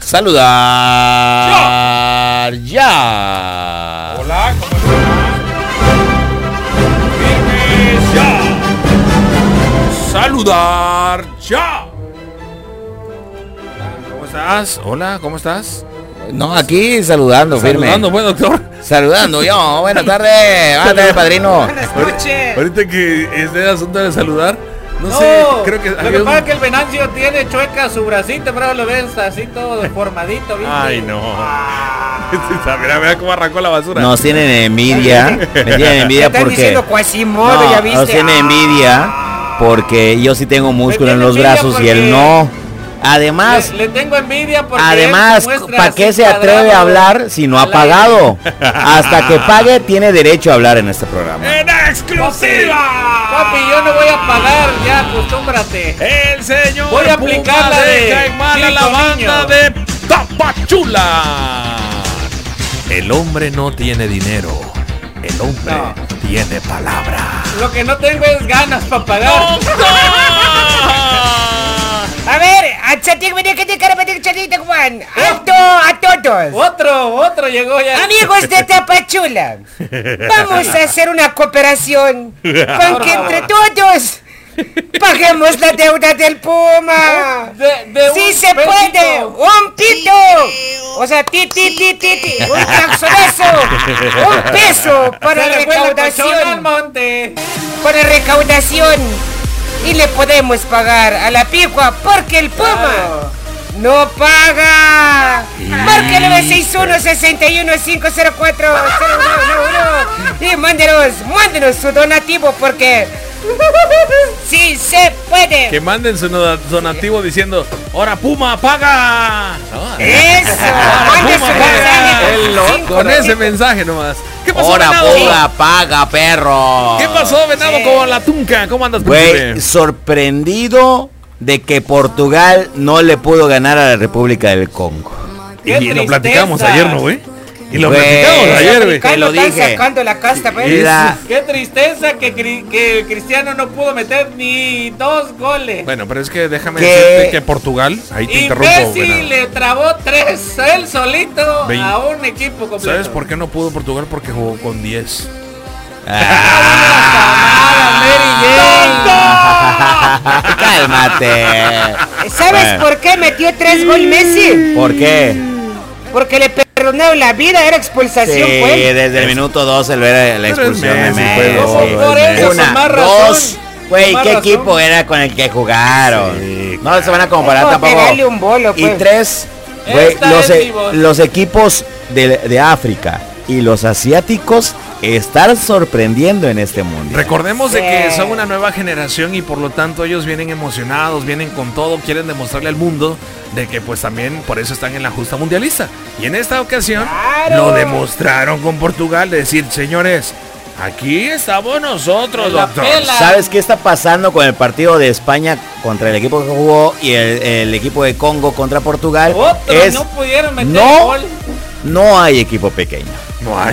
Saludar ya. Hola, ¿cómo están? Firmes ya. Saludar ya. ¿Cómo estás? Hola, ¿cómo estás? No, aquí saludando, firme. Saludando, buen doctor. Saludando yo. Buenas tardes. Buenas tardes, padrino. Buenas noches. Ahorita que es de asunto de saludar, no sé, creo que lo que pasa es que el Venancio tiene chueca su bracito, pero lo ves así todo deformadito, ¿viste? Ay, no. Mira cómo arrancó la basura. Nos tienen envidia. Me tienen envidia Están porque. diciendo Quasimodo, ya viste. Nos tienen envidia porque yo sí tengo músculo en los brazos y él no. Además, le tengo envidia porque ¿para qué se atreve a hablar si no ha pagado? Hasta que pague tiene derecho a hablar en este programa. ¡En exclusiva! Papi, yo no voy a pagar, ya acostúmbrate. El señor voy a aplicar la de Caimán a la banda de Tapachula. El hombre no tiene dinero. El hombre tiene palabra. Lo que no tengo es ganas para pagar. A ver, a todos. Otro llegó ya. Amigos de Tapachula, vamos a hacer una cooperación con que entre todos paguemos la deuda del Puma. Sí se puede, un pito. O sea, un taxonazo, un peso para recaudación. Para recaudación. Y le podemos pagar a la picua porque el Puma no paga. Marque 961-61-504-0111 y mándenos su donativo porque sí se puede. Que manden su donativo diciendo, ¡Hora Puma, paga! Eso, mande su mensaje con ese mensaje nomás. ¿Qué pasó, Ahora Venado? Puma, paga, perro. ¿Qué pasó, Venado, con la tunca? ¿Cómo andas, Güey, sorprendido de que Portugal no le pudo ganar a la República del Congo. Y lo platicamos ayer, ¿no, güey? Y lo Güey, platicamos ayer, güey. te lo dije. Sacando la casta, pues. Qué tristeza que Cristiano no pudo meter ni 2 goles. Bueno, pero es que déjame decirte que Portugal, ahí te interrumpo, Messi le trabó 3 él solito a un equipo completo. ¿Sabes por qué no pudo Portugal? Porque jugó con 10. Cálmate. ¿Sabes por qué metió 3 goles Messi? ¿Por qué? Porque le perdonaron la vida, era expulsación, Sí, pues. desde el minuto 2 era la expulsión de Messi. Por eso, con más razón. 2. Güey, ¿qué equipo era con el que jugaron? Sí, no se van a comparar tampoco. Un bolo, pues. Y 3, güey, los equipos de África y los asiáticos están sorprendiendo en este mundo. Recordemos de que son una nueva generación y por lo tanto ellos vienen emocionados, vienen con todo, quieren demostrarle al mundo de que pues también por eso están en la justa mundialista. Y en esta ocasión lo demostraron con Portugal, de decir, señores, aquí estamos nosotros, doctor. ¿Sabes qué está pasando con el partido de España contra el equipo que jugó y el equipo de Congo contra Portugal? No pudieron meter gol. No hay equipo pequeño. No hay.